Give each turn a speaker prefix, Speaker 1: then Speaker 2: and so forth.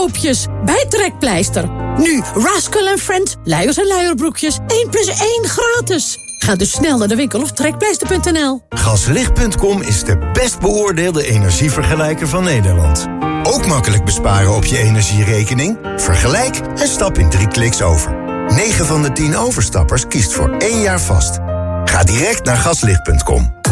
Speaker 1: aankoopjes bij Trekpleister. Nu Rascal Friends, luiers en luierbroekjes, 1+1 gratis. Ga dus snel naar de winkel of trekpleister.nl.
Speaker 2: Gaslicht.com is de best beoordeelde energievergelijker van Nederland. Ook makkelijk besparen op je energierekening? Vergelijk en stap in 3 kliks over. 9 van de 10 overstappers kiest voor 1 jaar vast. Ga direct naar gaslicht.com.